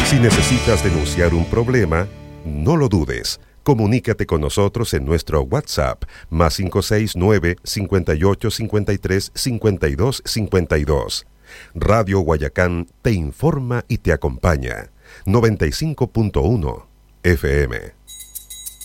Si necesitas denunciar un problema, no lo dudes. Comunícate con nosotros en nuestro WhatsApp, más 569-5853-5252. Radio Guayacán te informa y te acompaña. 95.1 FM.